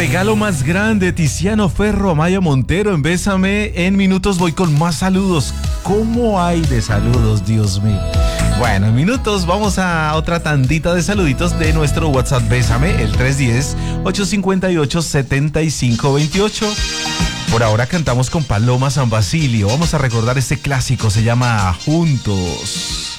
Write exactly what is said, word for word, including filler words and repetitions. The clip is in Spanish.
regalo más grande, Tiziano Ferro, Amaya Montero, en Bésame. En minutos voy con más saludos. ¿Cómo hay de saludos, Dios mío? Bueno, en minutos vamos a otra tandita de saluditos de nuestro WhatsApp Bésame, el tres uno cero, ocho cinco ocho, siete cinco dos ocho. Por ahora cantamos con Paloma San Basilio. Vamos a recordar este clásico, se llama Juntos.